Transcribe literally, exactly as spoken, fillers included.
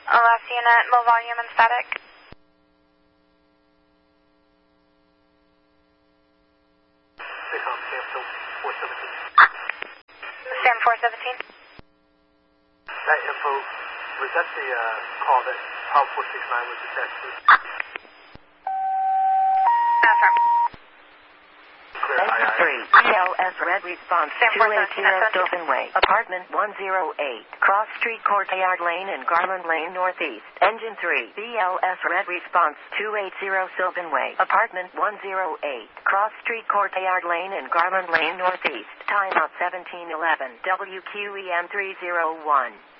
Last unit, low volume and static. Sam four seventeen. That info, was that the uh, call that Power four six nine was attached to? Affirm. three, E L S Red Response two eight zero Sylvan Way, Apartment one oh eight, Cross Street, Courtyard Lane and Garland Lane Northeast. Engine three, B L S Red Response two eight zero Sylvan Way, Apartment one oh eight, Cross Street, Courtyard Lane and Garland Lane Northeast. Timeout seventeen eleven, W Q E M three oh one.